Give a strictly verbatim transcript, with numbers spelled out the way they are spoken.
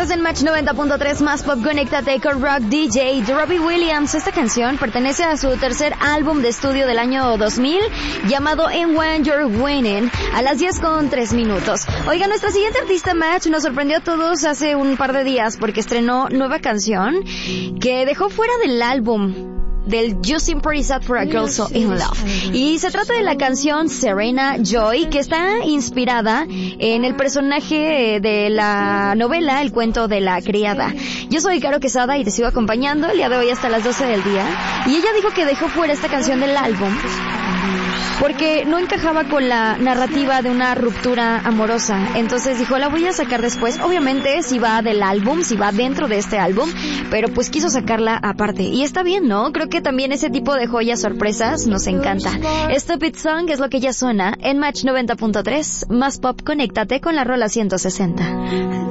Estás en Match noventa punto tres, más pop, conéctate con Rock D J de Robbie Williams. Esta canción pertenece a su tercer álbum de estudio del año dos mil, llamado And When You're Winning, a las diez con tres minutos. Oiga, nuestra siguiente artista, Match, nos sorprendió a todos hace un par de días porque estrenó nueva canción que dejó fuera del álbum del You Seem Pretty Sad for a Girl So In Love. Y se trata de la canción Serena Joy, que está inspirada en el personaje de la novela El Cuento de la Criada. Yo soy Caro Quesada y te sigo acompañando el día de hoy hasta las doce del día. Y ella dijo que dejó fuera esta canción del álbum porque no encajaba con la narrativa de una ruptura amorosa. Entonces dijo, la voy a sacar después. Obviamente si va del álbum, si va dentro de este álbum, pero pues quiso sacarla aparte. Y está bien, ¿no? Creo que también ese tipo de joyas sorpresas nos encanta. Stupid Song es lo que ya suena en Match noventa punto tres. Más pop, conéctate con la rola ciento sesenta.